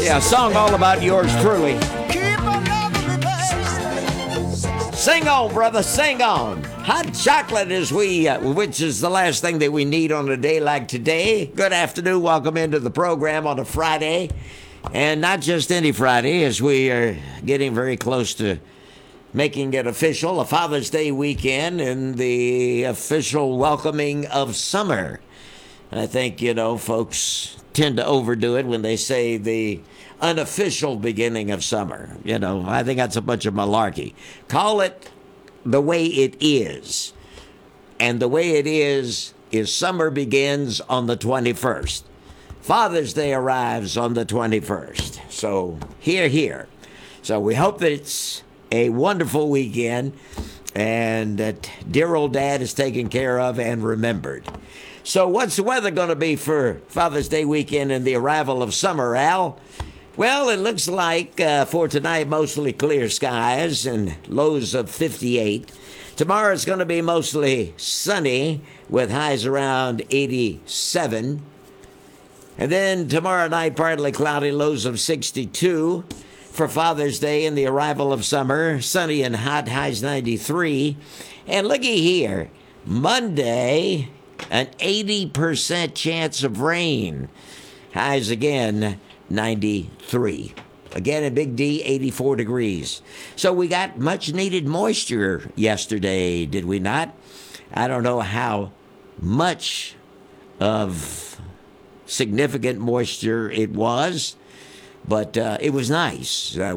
yeah, a song all about yours truly. Sing on, brother, sing on. Hot chocolate which is the last thing that we need on a day like today. Good afternoon, welcome into the program on a Friday. And not just any Friday, as we are getting very close to making it official, a Father's Day weekend and the official welcoming of summer. I think, folks tend to overdo it when they say the unofficial beginning of summer. I think that's a bunch of malarkey. Call it the way it is. And the way it is summer begins on the 21st. Father's Day arrives on the 21st. So, here. So we hope that it's a wonderful weekend and that dear old dad is taken care of and remembered. So what's the weather going to be for Father's Day weekend and the arrival of summer, Al? Well, it looks like for tonight, mostly clear skies and lows of 58. Tomorrow it's going to be mostly sunny with highs around 87. And then tomorrow night, partly cloudy, lows of 62. For Father's Day and the arrival of summer, sunny and hot, highs 93. And looky here, Monday, an 80% chance of rain. Highs again, 93. Again, in Big D, 84 degrees. So we got much needed moisture yesterday, did we not? I don't know how much of significant moisture it was, but it was nice.